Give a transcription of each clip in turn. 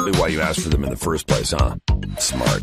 probably why you asked for them in the first place, huh? Smart.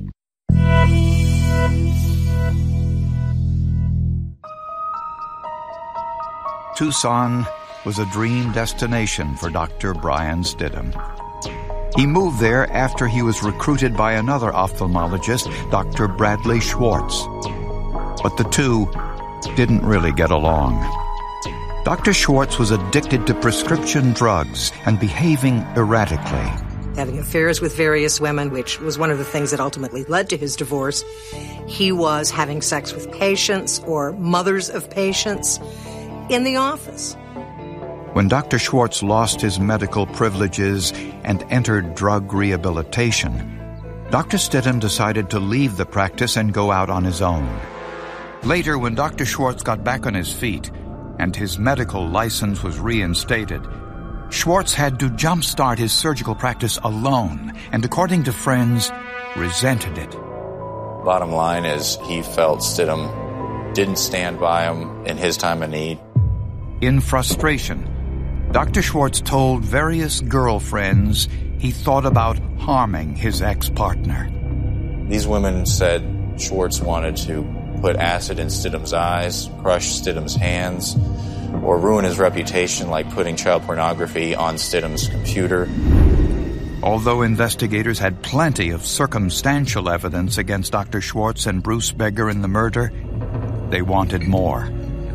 Tucson was a dream destination for Dr. Brian Stidham. He moved there after he was recruited by another ophthalmologist, Dr. Bradley Schwartz. But the two didn't really get along. Dr. Schwartz was addicted to prescription drugs and behaving erratically. Having affairs with various women, which was one of the things that ultimately led to his divorce. He was having sex with patients or mothers of patients in the office. When Dr. Schwartz lost his medical privileges and entered drug rehabilitation, Dr. Stidham decided to leave the practice and go out on his own. Later, when Dr. Schwartz got back on his feet and his medical license was reinstated, Schwartz had to jumpstart his surgical practice alone and, according to friends, resented it. Bottom line is he felt Stidham didn't stand by him in his time of need. In frustration, Dr. Schwartz told various girlfriends he thought about harming his ex-partner. These women said Schwartz wanted to put acid in Stidham's eyes, crush Stidham's hands, or ruin his reputation like putting child pornography on Stidham's computer. Although investigators had plenty of circumstantial evidence against Dr. Schwartz and Bruce Beggar in the murder, they wanted more.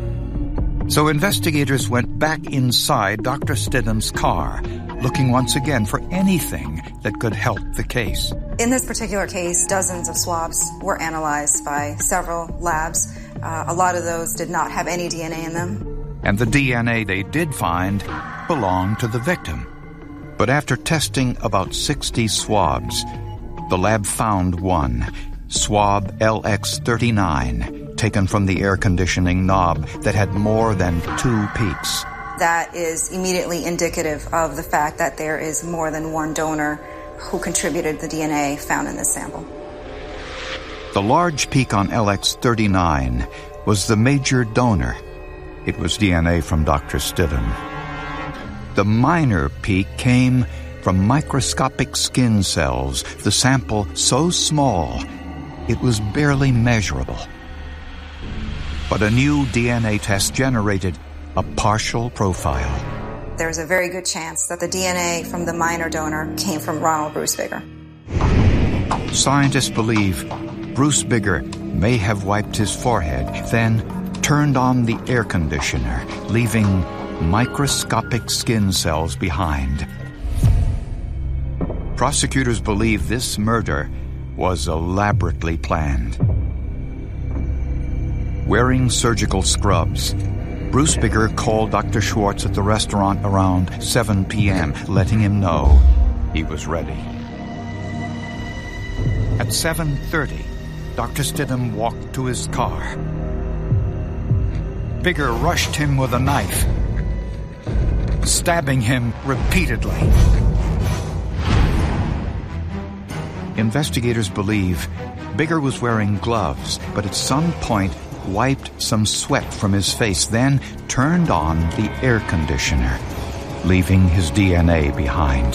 So investigators went back inside Dr. Stidham's car, looking once again for anything that could help the case. In this particular case, dozens of swabs were analyzed by several labs. A lot of those did not have any DNA in them. And the DNA they did find belonged to the victim. But after testing about 60 swabs, the lab found one, swab LX39, taken from the air conditioning knob that had more than 2 peaks. That is immediately indicative of the fact that there is more than one donor who contributed the DNA found in this sample. The large peak on LX39 was the major donor. It was DNA from Dr. Stidham. The minor peak came from microscopic skin cells, the sample so small it was barely measurable. But a new DNA test generated a partial profile. There's a very good chance that the DNA from the minor donor came from Ronald Bruce Beggar. Scientists believe Bruce Beggar may have wiped his forehead, then turned on the air conditioner, leaving microscopic skin cells behind. Prosecutors believe this murder was elaborately planned. Wearing surgical scrubs, Bruce Beggar called Dr. Schwartz at the restaurant around 7 p.m., letting him know he was ready. At 7:30, Dr. Stidham walked to his car. Beggar rushed him with a knife, stabbing him repeatedly. Investigators believe Beggar was wearing gloves, but at some point wiped some sweat from his face, then turned on the air conditioner, leaving his DNA behind.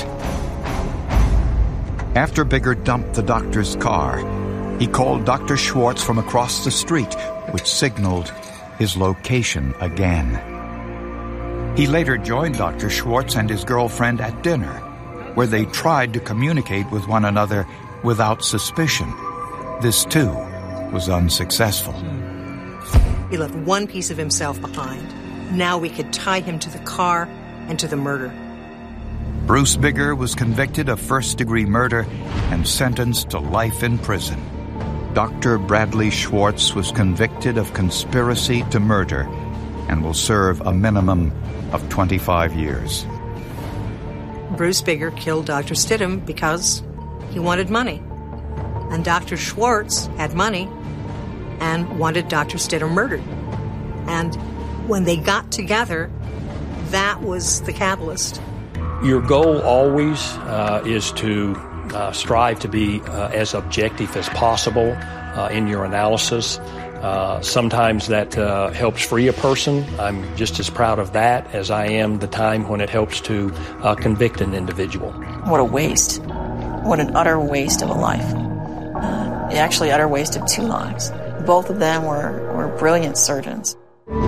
After Beggar dumped the doctor's car, he called Dr. Schwartz from across the street, which signaled his location again. He later joined Dr. Schwartz and his girlfriend at dinner, where they tried to communicate with one another without suspicion. This, too, was unsuccessful. He left one piece of himself behind. Now we could tie him to the car and to the murder. Bruce Beggar was convicted of first-degree murder and sentenced to life in prison. Dr. Bradley Schwartz was convicted of conspiracy to murder and will serve a minimum of 25 years. Bruce Beggar killed Dr. Stidham because he wanted money. And Dr. Schwartz had money and wanted Dr. Stidham murdered. And when they got together, that was the catalyst. Your goal always is to strive to be as objective as possible in your analysis. Sometimes that helps free a person. I'm just as proud of that as I am the time when it helps to convict an individual. What a waste. What an utter waste of a life. Actually, utter waste of 2 lives. Both of them were brilliant surgeons.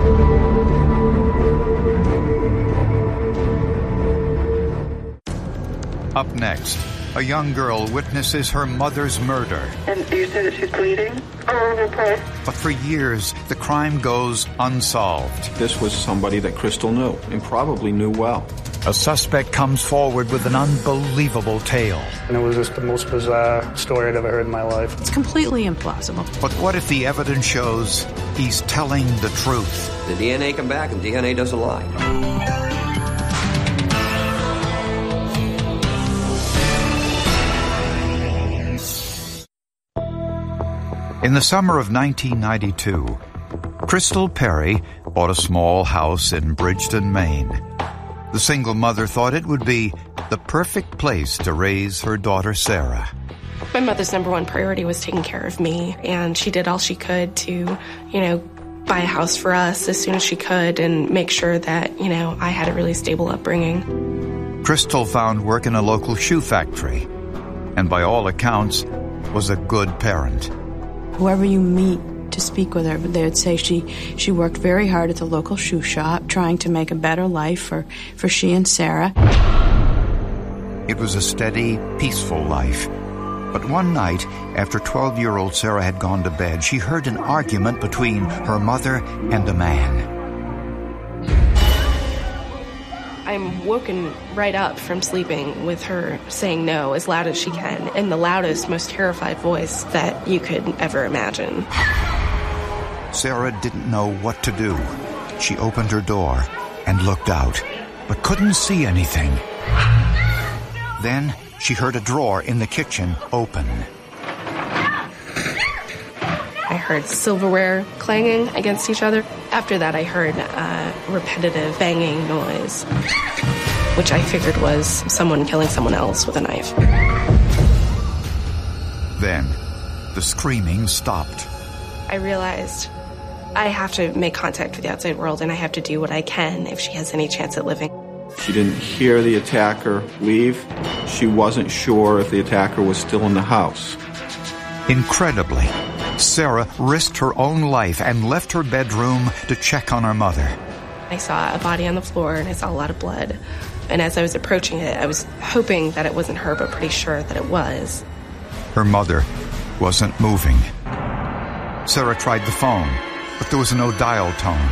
Up next, a young girl witnesses her mother's murder. And you say that she's bleeding all over the place. But for years, the crime goes unsolved. This was somebody that Crystal knew, and probably knew well. A suspect comes forward with an unbelievable tale. And it was just the most bizarre story I'd ever heard in my life. It's completely implausible. But what if the evidence shows he's telling the truth? The DNA come back, and DNA doesn't lie. In the summer of 1992, Crystal Perry bought a small house in Bridgeton, Maine. The single mother thought it would be the perfect place to raise her daughter, Sarah. My mother's number one priority was taking care of me, and she did all she could to, buy a house for us as soon as she could and make sure that, I had a really stable upbringing. Crystal found work in a local shoe factory, and by all accounts, was a good parent. Whoever you meet to speak with her, they would say she worked very hard at the local shoe shop, trying to make a better life for she and Sarah. It was a steady, peaceful life. But one night, after 12-year-old Sarah had gone to bed, she heard an argument between her mother and a man. I'm woken right up from sleeping with her saying no as loud as she can in the loudest, most terrified voice that you could ever imagine. Sarah didn't know what to do. She opened her door and looked out, but couldn't see anything. Then she heard a drawer in the kitchen open. I heard silverware clanging against each other. After that, I heard a repetitive banging noise, which I figured was someone killing someone else with a knife. Then, the screaming stopped. I realized I have to make contact with the outside world, and I have to do what I can if she has any chance at living. She didn't hear the attacker leave. She wasn't sure if the attacker was still in the house. Incredibly, Sarah risked her own life and left her bedroom to check on her mother. I saw a body on the floor, and I saw a lot of blood. And as I was approaching it, I was hoping that it wasn't her, but pretty sure that it was. Her mother wasn't moving. Sarah tried the phone, but there was no dial tone.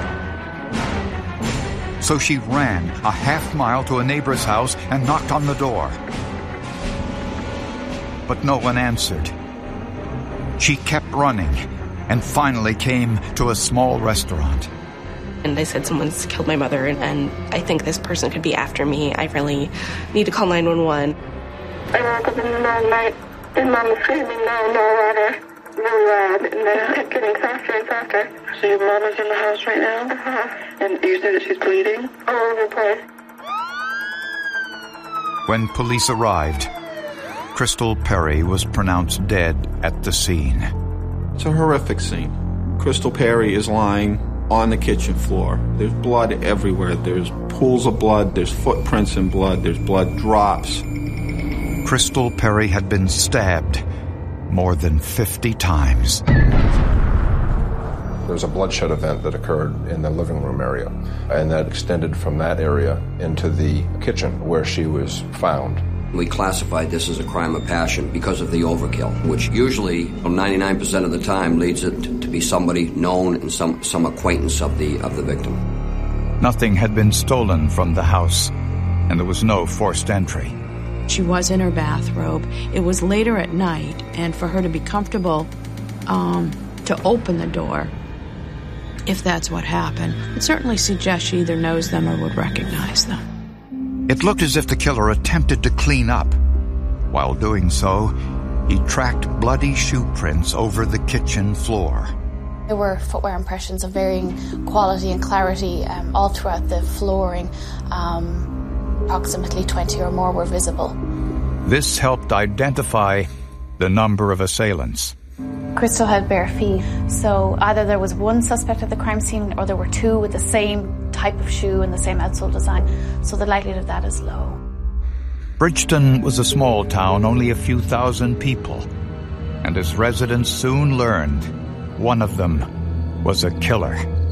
So she ran a half-mile to a neighbor's house and knocked on the door. But no one answered. She kept running and finally came to a small restaurant. And they said someone's killed my mother, and I think this person could be after me. I really need to call 911. I woke up in the middle of the night, and Mom was screaming, no water, really loud, and then it kept getting faster and faster. So your mom is in the house right now? Uh-huh. And you said that she's bleeding? All over the place. When police arrived, Crystal Perry was pronounced dead at the scene. It's a horrific scene. Crystal Perry is lying on the kitchen floor. There's blood everywhere. There's pools of blood. There's footprints in blood. There's blood drops. Crystal Perry had been stabbed more than 50 times. There was a bloodshed event that occurred in the living room area, and that extended from that area into the kitchen where she was found. We classified this as a crime of passion because of the overkill, which usually, 99% of the time, leads it to be somebody known and some acquaintance of the victim. Nothing had been stolen from the house, and there was no forced entry. She was in her bathrobe. It was later at night, and for her to be comfortable to open the door, if that's what happened, it certainly suggests she either knows them or would recognize them. It looked as if the killer attempted to clean up. While doing so, he tracked bloody shoe prints over the kitchen floor. There were footwear impressions of varying quality and clarity all throughout the flooring. Approximately 20 or more were visible. This helped identify the number of assailants. Crystal had bare feet, so either there was one suspect at the crime scene or there were two with the same type of shoe and the same outsole design, so the likelihood of that is low. Bridgeton was a small town, only a few thousand people, and as residents soon learned, one of them was a killer.